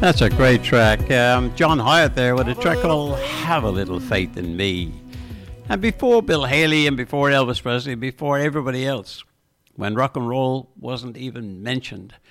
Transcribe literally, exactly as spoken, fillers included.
That's a great track. Um, John Hyatt there with a track called Have a Little Faith in Me. And before Bill Haley and before Elvis Presley, before everybody else, when rock and roll wasn't even mentioned,